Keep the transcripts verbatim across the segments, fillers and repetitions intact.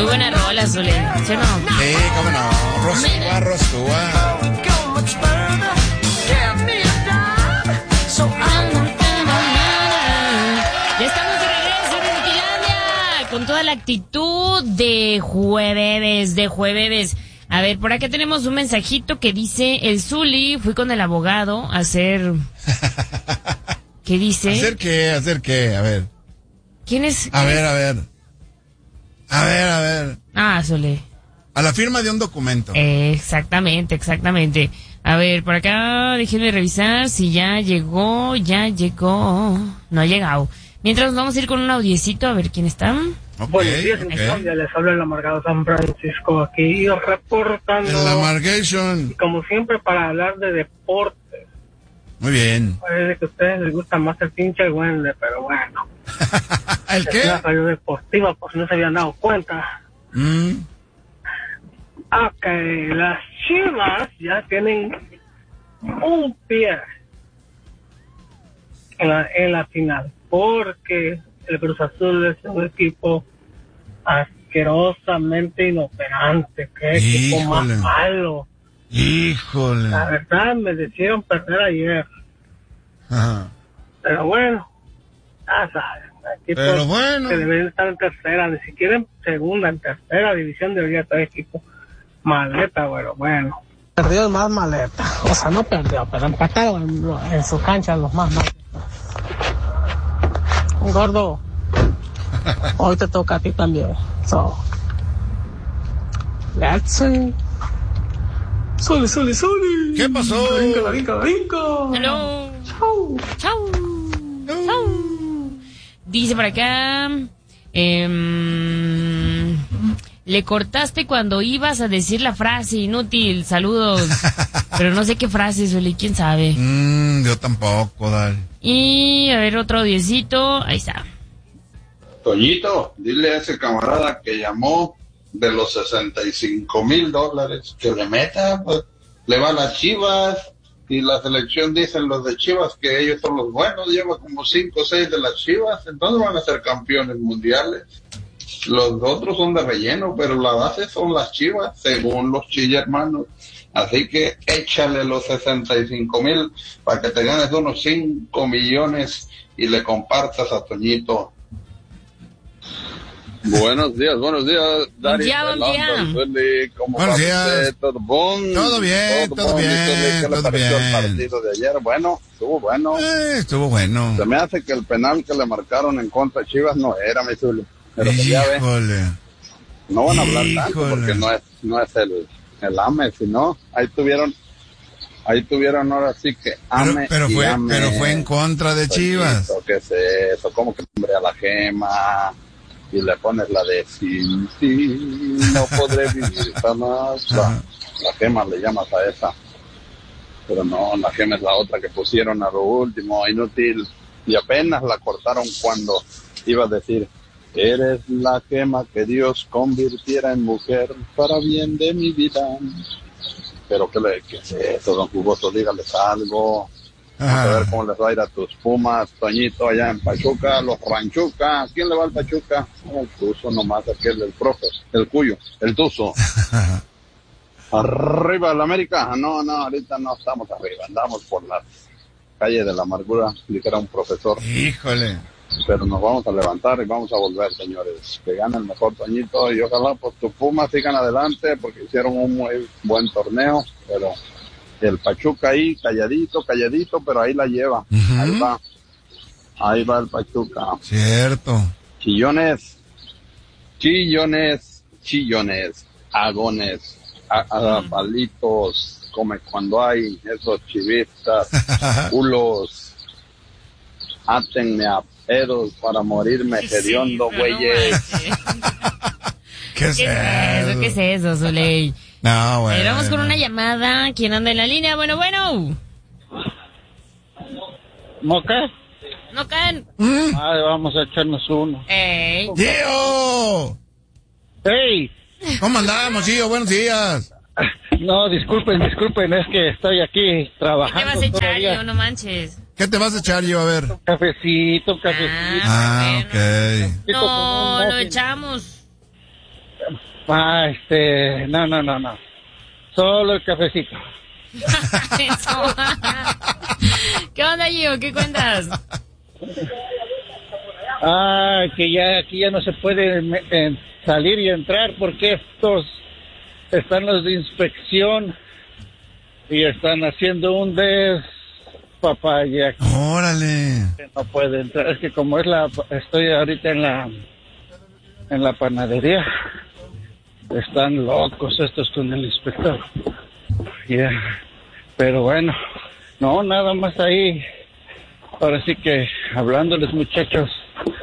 Muy buena rola, Zule, ¿sí o no? Sí, cómo no. Rostúa, Rostúa. Ya estamos de regreso en Inutilandia con toda la actitud de jueves, de jueves. A ver, por acá tenemos un mensajito que dice: el Zuli, fui con el abogado a hacer... ¿Qué dice? ¿Hacer qué? ¿Hacer qué? A ver. ¿Quién es? A ver, a ver. A ver, a ver. Ah, Zuli. A la firma de un documento. Eh, exactamente, exactamente. A ver, por acá déjenme revisar si ya llegó, ya llegó. No ha llegado. Mientras nos vamos a ir con un audiecito a ver quién está. Okay, Buenos días, okay. Inutilandia, les habla el amargado San Francisco aquí reportando. En la Amargation. Y como siempre para hablar de deportes. Muy bien. Parece que a ustedes les gusta más el pinche Wende, pero bueno. ¿El qué? Es una radio deportiva, por si no se habían dado cuenta. Mm. Ok, las Chivas ya tienen un pie en la, en la final, porque el Cruz Azul es un equipo asquerosamente inoperante. Qué equipo más Híjole. malo. Híjole. La verdad, me decidieron perder ayer. Ajá. Pero bueno, ya saben. Equipos Pero bueno. que deben estar en tercera, ni siquiera en segunda, en tercera división debería estar equipo maleta, bueno, bueno. Perdió el más maleta, o sea, no perdió, pero empataron en, en su cancha los más maletas. Gordo, hoy te toca a ti también. So, let's see. Soli, soli, soli. ¿Qué pasó? Brinca, brinca, brinca. Hello. Chau. Chau. Chau. Dice por acá... Eh, le cortaste cuando ibas a decir la frase, inútil, saludos. Pero no sé qué frase, Zuli, quién sabe. Mm, yo tampoco, dale. Y a ver, otro audiecito, ahí está. Toñito, dile a ese camarada que llamó de los sesenta y cinco mil dólares que le meta, pues, le va a las Chivas y la selección dicen los de Chivas que ellos son los buenos, lleva como cinco o seis de las Chivas, entonces van a ser campeones mundiales. Los otros son de relleno, pero la base son las Chivas, según los Chilla hermanos. Así que échale los sesenta y cinco mil para que te ganes unos cinco millones y le compartas a Toñito. Buenos días, buenos días, Dari. Ya, buen día. ¿Cómo Buenos va días. usted? ¿Todo bon? Todo bien, todo bon, bien, Zuli, ¿qué le todo pareció bien. el partido de ayer? Bueno, estuvo bueno. Eh, estuvo bueno. Se me hace que el penal que le marcaron en contra de Chivas no era, mi Zuli. Pero pues ya ve, Híjole. no van a hablar tanto Híjole. porque no es, no es el, el AME, sino ahí tuvieron, ahí tuvieron ahora sí que AME Pero, pero y fue, AME. pero fue en contra de Chivas. Toñito, ¿qué es eso? ¿Cómo que hombre a la gema? Y le pones la de sin ti no podré vivir jamás. La, la gema le llamas a esa. Pero no, la gema es la otra que pusieron a lo último, inútil. Y apenas la cortaron cuando iba a decir: eres la gema que Dios convirtiera en mujer para bien de mi vida. Pero ¿qué, le, qué es eso, don Jugoso? Dígales algo. Vamos a ver cómo les va a ir a tus Pumas, Toñito, allá en Pachuca, los Ranchuca. ¿Quién le va al Pachuca? El Tuzo nomás, aquel del profe, el Cuyo, el Tuzo. Arriba el América. No, no, ahorita no estamos arriba, andamos por las calles de la amargura, dijera un profesor. Híjole. Pero nos vamos a levantar y vamos a volver, señores. Que gane el mejor, Toñito, y ojalá pues tus Pumas sigan adelante porque hicieron un muy buen torneo, pero el Pachuca ahí calladito, calladito, pero ahí la lleva. Uh-huh. Ahí va. Ahí va el Pachuca. Cierto. Chillones, chillones, chillones, agones, a, a, palitos, come cuando hay esos chivistas, culos, átenme a pedos para morirme hediondo, güeyes. Sí, ¿Qué es ¿Qué es eso? ¿Qué es eso, Zuley? No, bueno. A ver, vamos con una llamada. ¿Quién anda en la línea? Bueno, bueno. ¿No qué? ¿No caen? ¿Mm? Ay, vamos a echarnos uno. ¡Ey! ¡Gio! ¡Ey! ¿Cómo andamos, Gio? Buenos días. No, disculpen, disculpen, es que estoy aquí ¿Qué trabajando. te vas a echar, todavía. yo? No manches. ¿Qué te vas a echar, Gio? A ver. Cafecito, cafecito. Ah, bueno. ok. No, lo echamos. Ah, este, no, no, no, no. Solo el cafecito. Eso. ¿Qué onda, Gio? ¿Qué cuentas? Ah, que ya aquí ya no se puede me, eh, salir y entrar porque estos están los de inspección y están haciendo un despapaya. Órale. Que no puede entrar. Es que como es la, estoy ahorita en la, en la panadería. Están locos estos con el inspector. Yeah. Pero bueno, no, nada más ahí. Ahora sí que hablándoles, muchachos.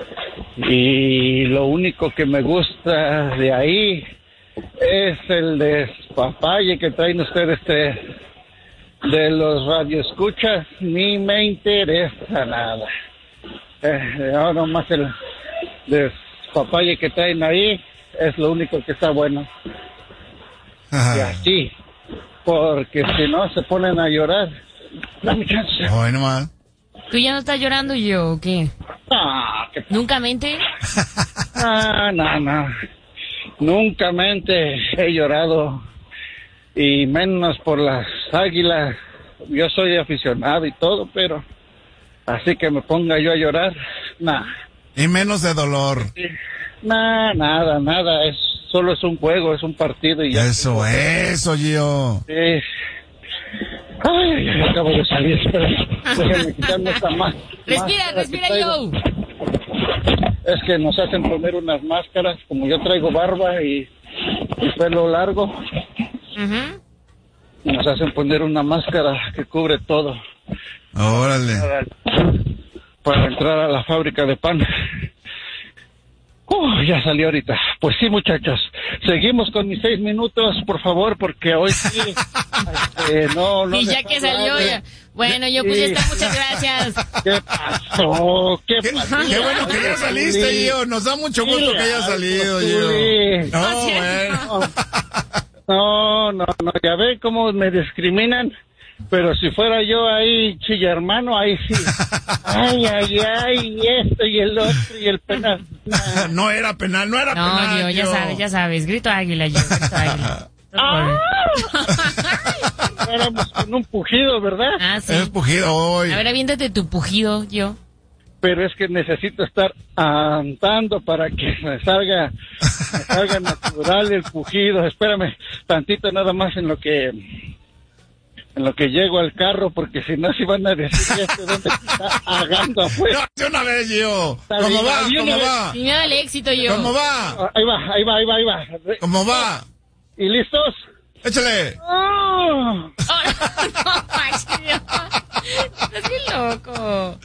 Y lo único que me gusta de ahí es el despapalle que traen ustedes de, de los radioescuchas. Ni me interesa nada. Eh, ahora más el despapalle que traen ahí es lo único que está bueno. Ajá. Y así, porque si no se ponen a llorar. Dame chance. Hoy nomás. ¿Tú ya no estás llorando, yo o qué? Ah, que... ¿Nunca mente? ah, no, no. Nunca mente he llorado. Y menos por las Águilas. Yo soy aficionado y todo, pero así que me ponga yo a llorar, nada. Y menos de dolor. Nada, nada, nada. Es, solo es un juego, es un partido y ya. Eso, eso, Gio. Sí. Ay, ay, ay, acabo de salir, espera. Déjenme quitarme esta más. Respira, respira, yo. Es que nos hacen poner unas máscaras, como yo traigo barba y, y pelo largo. Uh-huh. Nos hacen poner una máscara que cubre todo. Órale. Para, para entrar a la fábrica de pan. Uh, ya salió ahorita. Pues sí, muchachos. Seguimos con mis seis minutos, por favor, porque hoy sí. este, no, no. Y ya que salió, ya. Bueno, yo pues ya está, muchas gracias. ¿Qué pasó? ¿Qué Qué, pasó? qué bueno que ya saliste, Gio. Nos da mucho gusto que hayas salido, Gio. No, bueno. No, no, no. Ya ven cómo me discriminan. Pero si fuera yo ahí, chilla hermano, ahí sí. Ay, ay, ay, y esto y el otro y el penal. Nah. No era penal, no era No, penal. Gio, ya Gio. sabes, ya sabes. Grito águila, yo, grito águila. ¡Ah! Éramos con un pujido, ¿verdad? Ah, sí. Es pujido hoy. A ver, aviéntate tu pujido, yo. Pero es que necesito estar andando para que me salga, me salga natural el pujido. Espérame tantito nada más en lo que... en lo que llego al carro, porque si no, si van a decir, este dónde está agando afuera. No, de una vez, Gio. Está ¿Cómo bien, va? de una ¿Cómo vez. va? Y me da el éxito, yo. ¿Cómo va? Ahí va, ahí va, ahí va, ahí va. ¿Cómo va? ¿Y listos? Échale. ¡Oh! Oh, no, manches, Dios. Estás bien loco.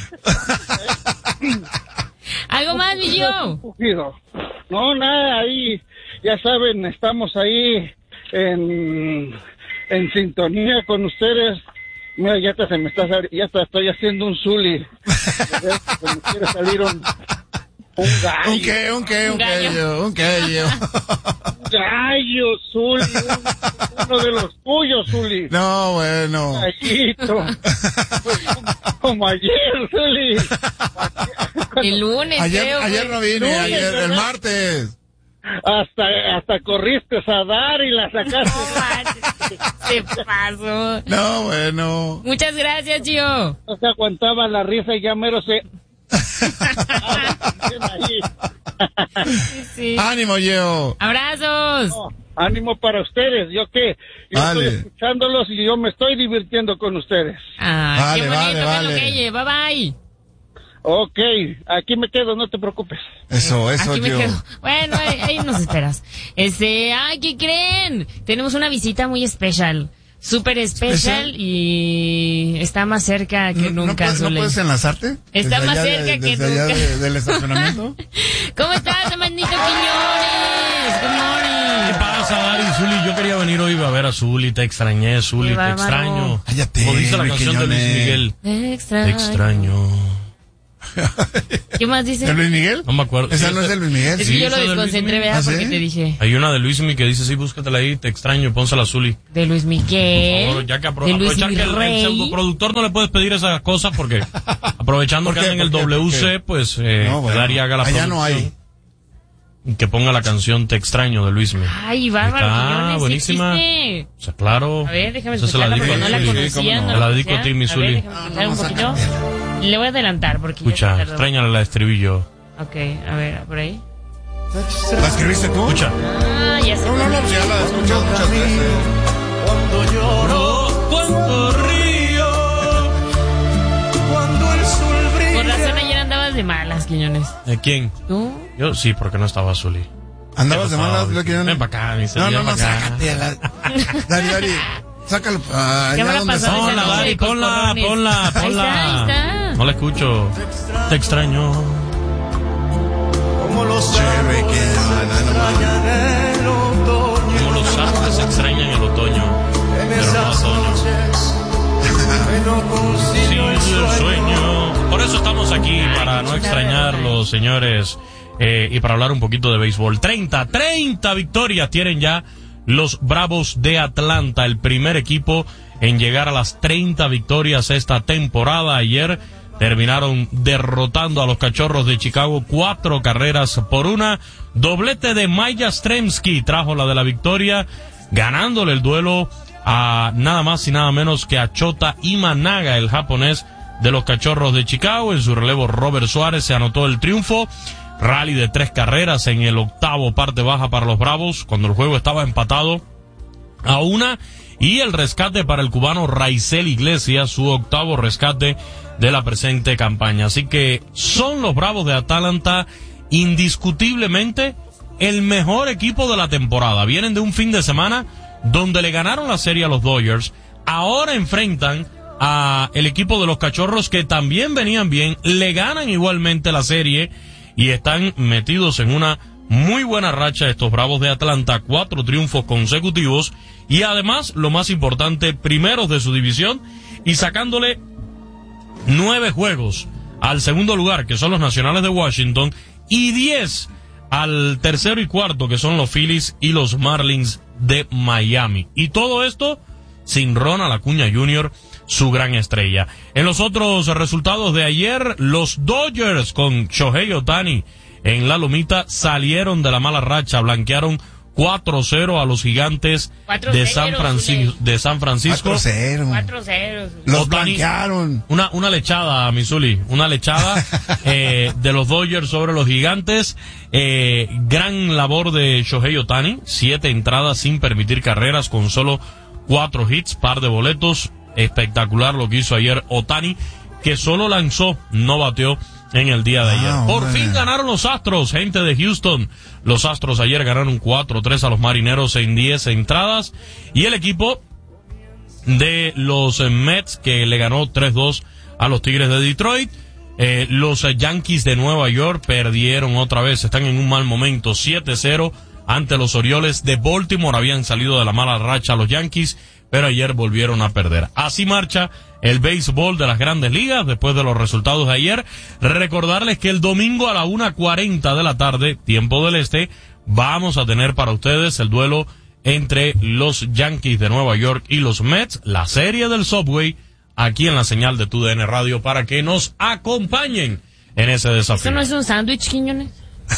¿Algo más, mi yo? Pujido. No, nada, ahí, ya saben, estamos ahí en, en sintonía con ustedes. Mira, ya hasta se me está, ya hasta estoy haciendo un zuli. Se me quiere salir un, un gallo. ¿Un qué? ¿Un qué? ¿Un Un qué, gallo. Gio? ¿Un qué, Gio? Gallo, Zuli, un- uno de los tuyos, Zuli. No, bueno. Gallito. Pues, como, como ayer, Zuli. El lunes, Ayer, creo, ayer güey. no vine, Lunes, ayer, el ¿verdad? martes. Hasta, hasta corriste a dar y la No sacaste. manches, se pasó. No, bueno. Muchas gracias, Gio. No se aguantaba la risa y ya mero se... Sí, sí. Ánimo, Gio. Abrazos. No, ánimo para ustedes. ¿Yo qué? Yo Vale. estoy escuchándolos y yo me estoy divirtiendo con ustedes. Ah, qué Vale, bonito, vale, Carlos vale. Keye. Bye bye. Ok, aquí me quedo, no te preocupes. Eso, eso, Aquí me Gio. quedo. Bueno, ahí, ahí nos esperas. Este, ay, ¿qué creen? Tenemos una visita muy especial. Súper especial ¿Especial? y está más cerca que ¿No, no nunca, puedes, ¿No Zuli. puedes enlazarte? Está Desde más allá de- cerca que desde allá nunca. de- del estacionamiento. ¿Cómo estás, hermanito Quiñones? Good morning. ¿Qué pasa, Ari? Zuli, yo quería venir hoy a ver a Zuli, te extrañé, Zuli, Qué te bárbaro. extraño. Cállate, Como dice la mi canción de Luis Quiñones. Miguel, Te extraño. te extraño. ¿Qué más dice? ¿De Luis Miguel? No me acuerdo. ¿Esa Sí, no es de Luis Miguel? Es Sí, que yo lo esa de Luis desconcentré, Miguel. ¿verdad? ¿Ah, sí? Porque te dije. Hay una de Luis Miguel que dice, sí, búscatela ahí, te extraño, pónsela a Zuli. De Luis Miguel. Por favor, ya que apro- de Luis aprovechar que el, el Rey. pseudoproductor no le puedes pedir esas cosas porque aprovechando ¿Por que qué? anda en el ¿Por qué? W ¿Por C, qué? pues eh, No, bueno, Dari haga la allá no producción. hay. que ponga la canción Te extraño de Luismi. Ay, bárbaro. Ah, buenísima. ¿Existe? O sea, claro. A ver, déjame Esa se la escucharla dedico, porque no la sí, conocía. no. No Se la dedico a ti, mi A Zuli. ver, déjame escuchar un poquito. Le voy a adelantar porque Escucha, ya se tardó. extrañale la estribillo. Ok, a ver, por ahí. ¿La escribiste tú? Escucha. Ah, ya sé. No, no, no, pues ya la he escuchado muchas veces. Cuando lloro, cuando río, cuando el sol brilla. Por razón ayer andabas de malas, Quiñones. ¿De quién? ¿Tú? Yo sí, porque no estaba Zuli. ¿Andabas de malas? Luis Quiñones? Ven para acá, dice. No, no, ven no, pa' acá. sácate a la... Dari, Dari, sácalo. Ah, ¿Qué ya me la donde pasó? está. Ponla, Esa Dari, noche, ponla, coscorrones. ponla, Ahí ponla. está, ahí está. No la escucho. Te extraño. Como los Chévere, que extrañan el otoño. Como los árboles extrañan el otoño. En Pero no esas otoño. noches que no Sí, consigo el el sueño. sueño. Por eso estamos aquí, para no extrañarlos, señores, eh, y para hablar un poquito de béisbol. treinta, treinta victorias tienen ya los Bravos de Atlanta, el primer equipo en llegar a las treinta victorias esta temporada. Ayer terminaron derrotando a los Cachorros de Chicago cuatro carreras por una. Doblete de Mike Yastrzemski trajo la de la victoria, ganándole el duelo a nada más y nada menos que a Shota Imanaga, el japonés de los Cachorros de Chicago. En su relevo, Robert Suárez se anotó el triunfo. Rally de tres carreras en el octavo, parte baja para los Bravos, cuando el juego estaba empatado a una. Y el rescate para el cubano Raisel Iglesias, su octavo rescate de la presente campaña. Así que son los Bravos de Atlanta indiscutiblemente el mejor equipo de la temporada. Vienen de un fin de semana donde le ganaron la serie a los Dodgers. Ahora enfrentan a el equipo de los Cachorros, que también venían bien, le ganan igualmente la serie y están metidos en una muy buena racha estos Bravos de Atlanta, cuatro triunfos consecutivos y además, lo más importante, primeros de su división y sacándole nueve juegos al segundo lugar, que son los Nacionales de Washington, y diez al tercero y cuarto, que son los Phillies y los Marlins de Miami. Y todo esto sin Ronald Acuña junior, su gran estrella. En los otros resultados de ayer, los Dodgers con Shohei Ohtani en la lomita salieron de la mala racha, blanquearon cuatro cero a los Gigantes de San Francisco. De San Francisco. cuatro cero. cuatro cero. Los Ohtani, blanquearon. Una, una lechada, Missouri, una lechada eh, de los Dodgers sobre los Gigantes. Eh, gran labor de Shohei Ohtani, siete entradas sin permitir carreras, con solo cuatro hits, par de boletos. Espectacular lo que hizo ayer Ohtani, que solo lanzó, no bateó en el día de ayer. Ah, Por hombre. fin ganaron los Astros, gente de Houston. Los Astros ayer ganaron cuatro tres a los Marineros en diez entradas. Y el equipo de los Mets, que le ganó tres dos a los Tigres de Detroit. Eh, los Yankees de Nueva York perdieron otra vez, están en un mal momento, siete cero ante los Orioles de Baltimore. Habían salido de la mala racha los Yankees, pero ayer volvieron a perder. Así marcha el béisbol de las Grandes Ligas después de los resultados de ayer. Recordarles que el domingo a la una cuarenta de la tarde, tiempo del este, vamos a tener para ustedes el duelo entre los Yankees de Nueva York y los Mets, la serie del Subway, aquí en la señal de T U D N Radio, para que nos acompañen en ese desafío. ¿Eso no es un sándwich, Quiñones?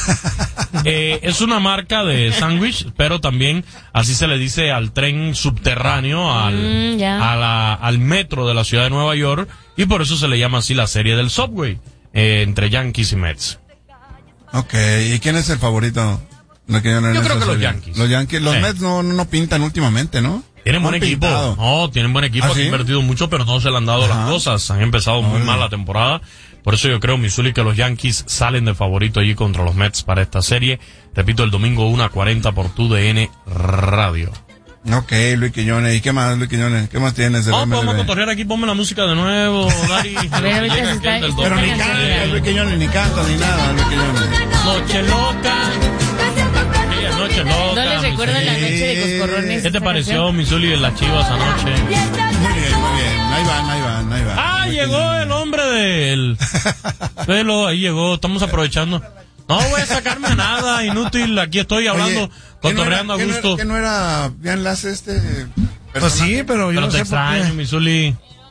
Eh, es una marca de sándwich, pero también así se le dice al tren subterráneo, al, Mm, ya. a la, al metro de la ciudad de Nueva York, y por eso se le llama así la serie del Subway, eh, entre Yankees y Mets. Ok, ¿y quién es el favorito? Lo que yo no- Yo en creo esa que los serie. Yankees. Los Yankees, los Sí. Mets no, no pintan últimamente, ¿no? Tienen No buen han equipo, pintado. no, tienen buen equipo, ¿Ah, han sí? invertido mucho, pero no se le han dado Ajá. las cosas, han empezado muy Órale. mal la temporada. Por eso yo creo, Missouri, que los Yankees salen de favorito allí contra los Mets para esta serie. Repito, el domingo una cuarenta por T U D N Radio. Ok, Luis Quiñones. ¿Y qué más, Luis Quiñones? ¿Qué más tienes de No, M L B? vamos a cotorrear aquí, ponme la música de nuevo, Dari. A ver, ahorita Llega se está- aquel del está Pero ni domingo. canta, Luis Quiñones, ni canta ni nada, Luis Quiñones. Noche loca. Aquella noche loca. ¿No les recuerdan la Missouri. noche de Coscorrones? ¿Qué te esta pareció, canción? Missouri, de las Chivas anoche? Muy bien, muy bien. Ahí van, ahí van, ahí van. Ah, Luis llegó Quiñones. el hombre del pelo, ahí llegó, estamos aprovechando. No voy a sacarme a nada, inútil, aquí estoy hablando, Oye, ¿qué no cotorreando era- a qué no gusto. era- ¿Qué no era bien enlace este Pues sí, pero yo Pero no te sé por extraño, qué. Missouri.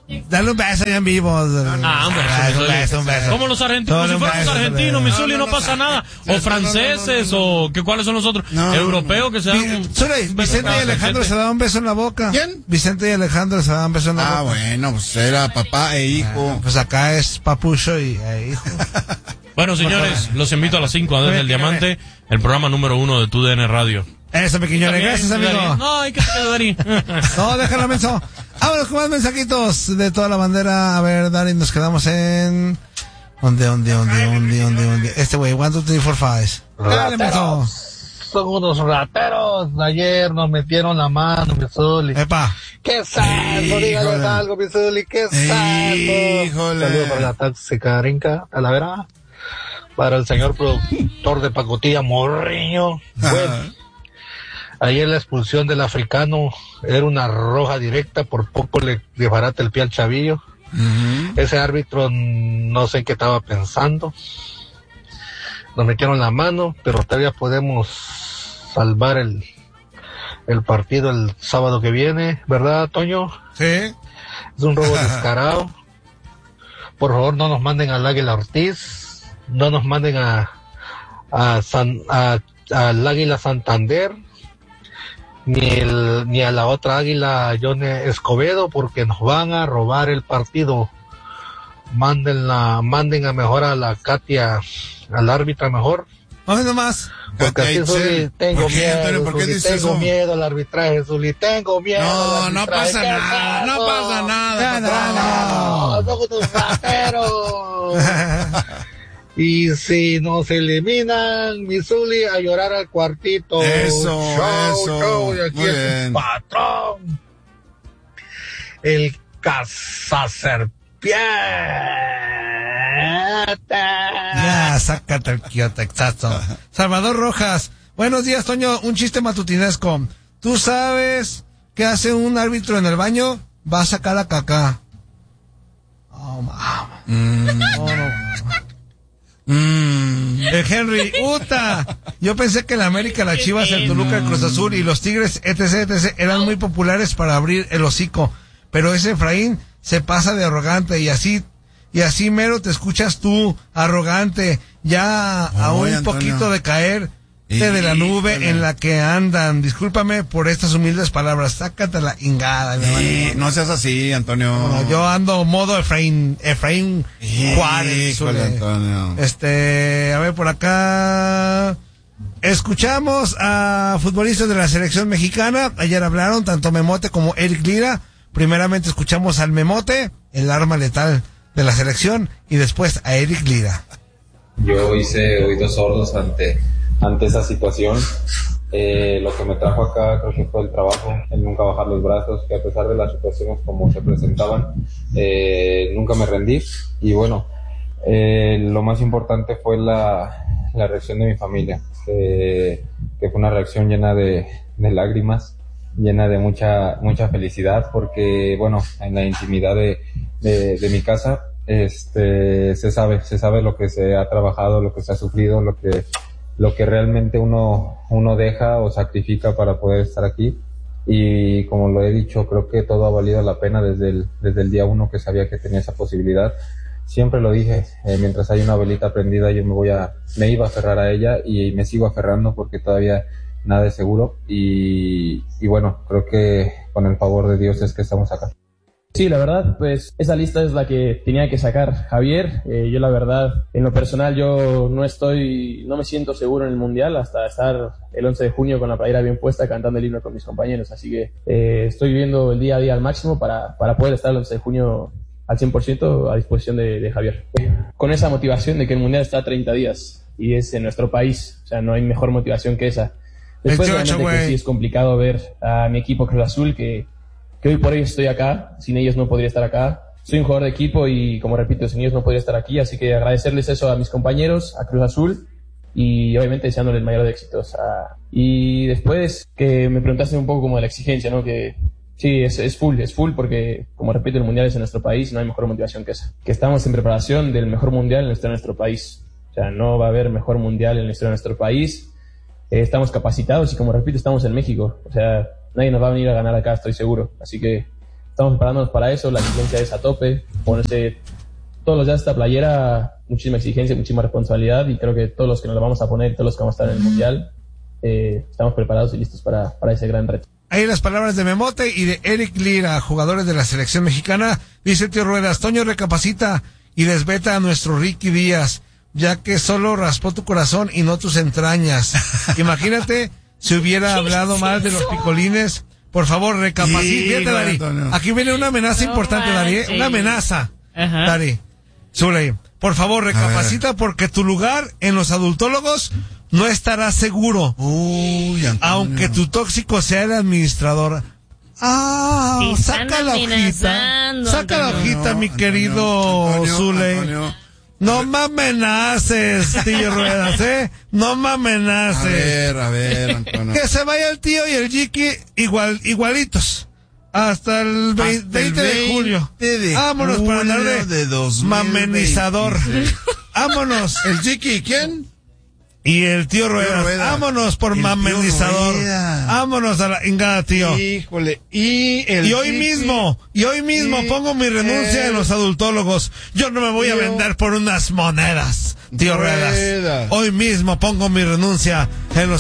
Dale un beso ya en vivo. Ah, un beso, un beso, un beso. Como los argentinos, si fuéramos argentinos, mi Zuli, no pasa nada. O franceses, o que cuáles son los otros. Europeos que se dan. Vicente y Alejandro se daban un beso en la boca. ¿Quién? Vicente y Alejandro se daban un beso en la boca. Ah, bueno, pues era papá e hijo. Pues acá es papucho y e hijo. Bueno, señores, los invito a las cinco a Desde el Diamante, el programa número uno de tu D N Radio. Eso, pequeñones, gracias, amigo. No, hay que se quedó Dari. No, déjalo, menso. Vámonos con más mensajitos de toda la bandera. A ver, Dari, nos quedamos en... ¿Dónde, dónde, dónde, dónde, dónde, dónde? Este güey, one, two, three, four, five. Dale, menso. Son unos rateros. Ayer nos metieron la mano, mi Zuli. Epa. ¡Qué salvo! Dígales algo, mi Zuli. ¡Qué salvo! Híjole. Saludos para la tóxica Rinca, a la vera. Para el señor productor de pacotilla Morriño. Bueno, ayer la expulsión del africano era una roja directa, por poco le desbarata el pie al chavillo. Uh-huh. Ese árbitro no sé qué estaba pensando. Nos metieron la mano, pero todavía podemos salvar el, el partido el sábado que viene, ¿verdad, Toño? Sí. Es un robo descarado. Por favor, no nos manden al Águila Ortiz. No nos manden a a San, a al Águila Santander ni el ni a la otra Águila John Escobedo, porque nos van a robar el partido. Manden la manden a mejor a la Katia, al árbitra mejor. No nomás. Porque así Zuli, tengo ¿Por qué, miedo, Antonio, ¿por qué Zuli, dices tengo eso? miedo al arbitraje, Zuli, tengo miedo. No, al no arbitraje. pasa ¿Qué nada, pasa? no pasa nada. No, no, no, son unos rateros. Y si nos eliminan, mi Zuli, a llorar al cuartito. Eso, show, eso. show, y aquí Muy es bien. el patrón. El cazaserpiente. Ya, sácate el quiotaxazo. Salvador Rojas. Buenos días, Toño. Un chiste matutinesco. ¿Tú sabes qué hace un árbitro en el baño? Va a sacar la caca. Oh, mamá. Mm. No, no. Mm. El Henry, ¡uta! Yo pensé que la América, la Chivas, el Toluca, el Cruz Azul y los Tigres, etc, etc, eran muy populares para abrir el hocico. Pero ese Efraín se pasa de arrogante y así, y así mero te escuchas tú, arrogante, ya a Oy, un Antonio. poquito de caer Y- de la nube híjole. en la que andan. Discúlpame por estas humildes palabras. Sácate la ingada, mi Sí, hermano. no seas así, Antonio. No, yo ando modo Efraín, Efraín Juárez. Híjole, Zule. Antonio. Este, a ver por acá. Escuchamos a futbolistas de la selección mexicana. Ayer hablaron tanto Memote como Eric Lira. Primeramente escuchamos al Memote, el arma letal de la selección, y después a Eric Lira. Yo hice oídos sordos ante, ante esa situación. Eh, lo que me trajo acá creo que fue el trabajo, el nunca bajar los brazos, que a pesar de las situaciones como se presentaban, eh, nunca me rendí. Y bueno, eh, lo más importante fue la, la reacción de mi familia, que, que fue una reacción llena de, de lágrimas, llena de mucha mucha felicidad, porque bueno, en la intimidad de, de, de mi casa, este se sabe, se sabe lo que se ha trabajado, lo que se ha sufrido, lo que lo que realmente uno uno deja o sacrifica para poder estar aquí. Y como lo he dicho, creo que todo ha valido la pena desde el desde el día uno que sabía que tenía esa posibilidad. Siempre lo dije, eh, mientras hay una velita prendida yo me voy a me iba a aferrar a ella, y me sigo aferrando porque todavía nada es seguro, y, y bueno, creo que con el favor de Dios es que estamos acá. Sí, la verdad, pues esa lista es la que tenía que sacar Javier. Eh, yo la verdad, en lo personal, yo no estoy, no me siento seguro en el Mundial hasta estar el once de junio con la playera bien puesta cantando el himno con mis compañeros. Así que eh, estoy viviendo el día a día al máximo para, para poder estar el once de junio al cien por ciento a disposición de, de Javier. Con esa motivación de que el Mundial está a treinta días y es en nuestro país, o sea, no hay mejor motivación que esa. Después, obviamente, que sí es complicado ver a mi equipo Cruz Azul, que, que hoy por hoy estoy acá, sin ellos no podría estar acá. Soy un jugador de equipo y, como repito, sin ellos no podría estar aquí, así que agradecerles eso a mis compañeros, a Cruz Azul, y obviamente deseándoles el mayor de éxitos. A... Y después, que me preguntaste un poco como de la exigencia, ¿no? Que sí, es, es full, es full, porque, como repito, el Mundial es en nuestro país, no hay mejor motivación que esa. Que estamos en preparación del mejor Mundial en la historia de nuestro país. O sea, no va a haber mejor Mundial en la historia de nuestro país. Eh, estamos capacitados y, como repito, estamos en México. O sea, nadie nos va a venir a ganar acá, estoy seguro. Así que estamos preparándonos para eso, la exigencia es a tope, ponerse todos los días esta playera, muchísima exigencia, muchísima responsabilidad, y creo que todos los que nos la vamos a poner, todos los que vamos a estar en el Mundial, eh, estamos preparados y listos para, para ese gran reto. Ahí las palabras de Memote y de Eric Lira, jugadores de la selección mexicana. Dice Tío Ruedas, Toño recapacita y desveta a nuestro Ricky Díaz, ya que solo raspó tu corazón y no tus entrañas. Imagínate si hubiera hablado mal de los picolines. Por favor, recapacita. Sí, Fíjate, Dari, Antonio. aquí viene una amenaza No importante, Dari, ¿eh? manches. Una amenaza. Ajá. Dari, Zuley, por favor, recapacita porque tu lugar en los adultólogos no estará seguro. Uy, Antonio. Aunque tu tóxico sea el administrador. Ah, Te están saca la hojita. amenazando, Saca la Antonio. hojita, mi Antonio, querido Antonio, Zuley. Antonio. No me amenaces, tío Ruedas, ¿eh? No me A amenaces. ver, a ver, Antonio. Que se vaya el tío y el Jiki igual, igualitos. Hasta el ve- Hasta el veinte de julio. veinte de Vámonos para julio andar de, de dos mil mamenizador. veintiséis. Vámonos. ¿El Jiki quién? Y el tío Ruedas. Ruedas. Vámonos por El tío mamenizador. Ruedas. Vámonos a la ingada, tío. Híjole. Y el Y hoy Jiki- mismo, y hoy mismo y pongo mi renuncia el en los adultólogos. Yo no me voy a tío vender por unas monedas, tío Ruedas. Ruedas. Hoy mismo pongo mi renuncia en los